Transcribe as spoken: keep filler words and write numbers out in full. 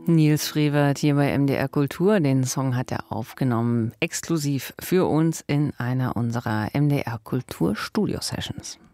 Nils Frevert hier bei M D R Kultur. Den Song hat er aufgenommen, exklusiv für uns in einer unserer M D R Kultur Studio Sessions.